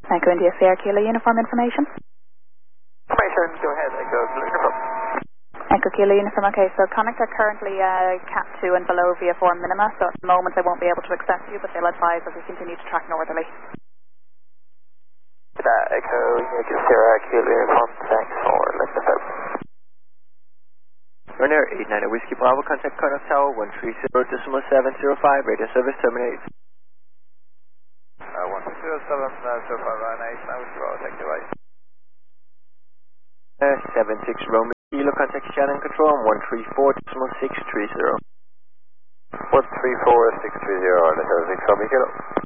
Echo India Sierra Kilo uniform information. Information, go ahead, Echo uniform. Echo Kilo uniform, okay, so Connect are currently Cat 2 and below via 4 minima, so at the moment they won't be able to accept you, but they'll advise as we continue to track northerly. Echo Yankee Sierra Kilo uniform, thanks for listening up. Runner 89 Whiskey Bravo, contact Connect Tower 130.705, radio service terminates. 130.705, right, now Whiskey Bravo, thank you, right. 76 Roman Kilo, contact Shannon Control on 134.630. 134.630, that's 6 Roman Kilo.